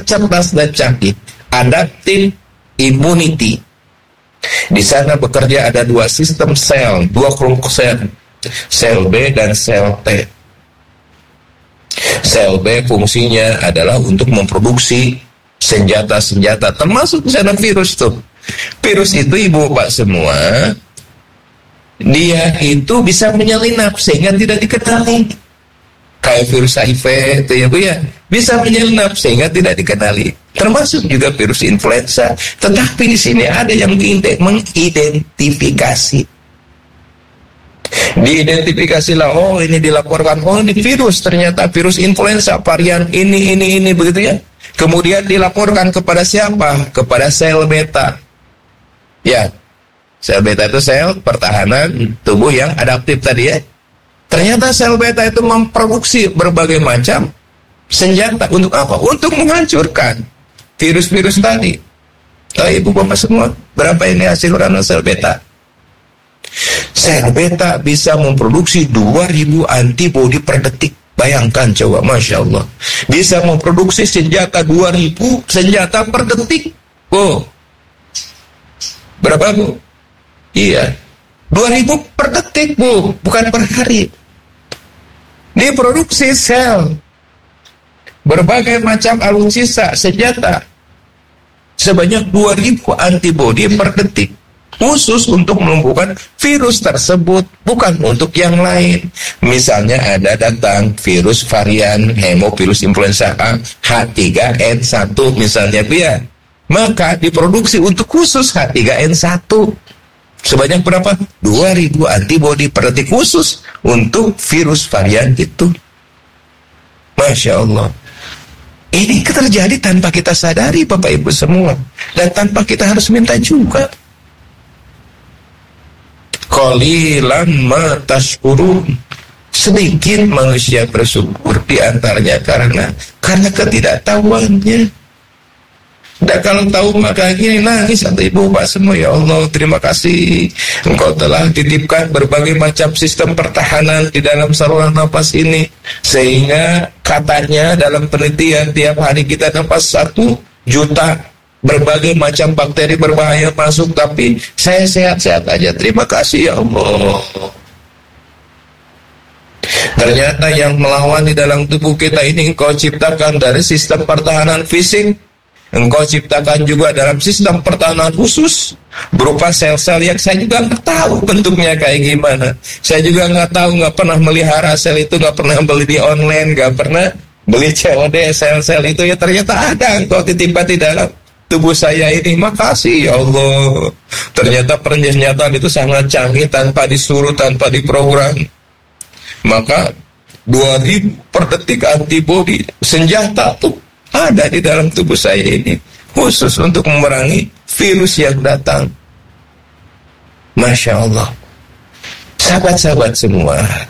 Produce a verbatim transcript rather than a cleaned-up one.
cerdas dan canggih, adaptive immunity. Di sana bekerja ada dua sistem sel, dua kelompok sel, sel B dan sel T. Sel B fungsinya adalah untuk memproduksi senjata-senjata, termasuk di sana virus tuh. Virus itu ibu bapak semua, dia itu bisa menyelinap sehingga tidak dikenali. Kayak virus H I V itu ya bu ya, bisa menyelinap sehingga tidak dikenali. Termasuk juga virus influenza. Tetapi di sini ada yang mengidentifikasi. Diidentifikasilah, oh ini dilaporkan, oh ini virus, ternyata virus influenza varian ini ini ini begitu ya. Kemudian dilaporkan kepada siapa? Kepada sel beta. Ya, sel beta itu sel pertahanan tubuh yang adaptif tadi ya. Ternyata sel beta itu memproduksi berbagai macam senjata. Untuk apa? Untuk menghancurkan virus-virus tadi. Tahu ibu bapak semua berapa ini hasil rana sel beta? Sel beta bisa memproduksi dua ribu antibodi per detik. Bayangkan coba, Masya Allah. Bisa memproduksi senjata dua ribu senjata per detik. Oh, berapa bu? Iya, dua ribu per detik bu, bukan per hari. Diproduksi sel berbagai macam alutsista senjata sebanyak dua ribu antibodi per detik, khusus untuk melumpuhkan virus tersebut, bukan untuk yang lain. Misalnya ada datang virus varian hemofilus influenza A H tiga N satu misalnya ya, maka diproduksi untuk khusus H tiga N satu sebanyak berapa? dua ribu antibodi per detik khusus untuk virus varian itu. Masya Allah. Ini terjadi tanpa kita sadari Bapak Ibu semua, dan tanpa kita harus minta juga. Qalilan ma tashkurun. Sedikit manusia bersyukur, diantaranya karena karena ketidaktahuannya. Dan kalau tahu maka gini nangis atau ibu bapak semua, ya Allah terima kasih Engkau telah titipkan berbagai macam sistem pertahanan di dalam saluran nafas ini, sehingga katanya dalam penelitian tiap hari kita nafas satu juta berbagai macam bakteri berbahaya masuk, tapi saya sehat-sehat aja. Terima kasih ya Allah. Ternyata yang melawan di dalam tubuh kita ini Engkau ciptakan dari sistem pertahanan fisik, Engkau ciptakan juga dalam sistem pertahanan khusus berupa sel-sel yang saya juga nggak tahu bentuknya kayak gimana. Saya juga nggak tahu, nggak pernah melihara sel itu, nggak pernah beli di online, nggak pernah beli C O D sel-sel itu. Ya ternyata ada Engkau titipkan di dalam tubuh saya ini. Makasih ya Allah. Ternyata pernyataan itu sangat canggih, tanpa disuruh, tanpa diprogram. Maka dua ribu per detik antibodi senjata tuh ada di dalam tubuh saya ini, khusus untuk memerangi virus yang datang. Masya Allah. Sahabat-sahabat semua,